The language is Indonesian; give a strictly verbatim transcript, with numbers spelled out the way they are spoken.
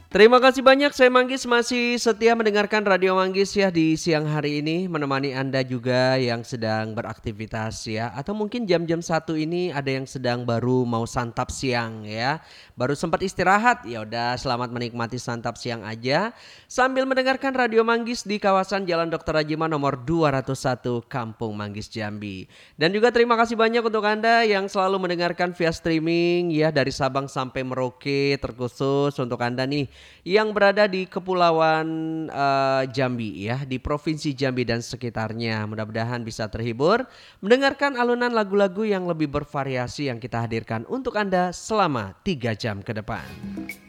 Terima kasih banyak, saya Manggis masih setia mendengarkan Radio Manggis ya di siang hari ini, menemani Anda juga yang sedang beraktivitas ya, atau mungkin jam-jam satu ini ada yang sedang baru mau santap siang ya, baru sempat istirahat, ya udah selamat menikmati santap siang aja sambil mendengarkan Radio Manggis di kawasan Jalan Dokter Rajiman nomor dua ratus satu Kampung Manggis Jambi. Dan juga terima kasih banyak untuk Anda yang selalu mendengarkan via streaming ya dari Sabang sampai Merauke, terkhusus untuk Anda nih yang berada di Kepulauan eh, Jambi ya, di Provinsi Jambi dan sekitarnya. Mudah-mudahan bisa terhibur mendengarkan alunan lagu-lagu yang lebih bervariasi yang kita hadirkan untuk Anda selama tiga jam ke depan.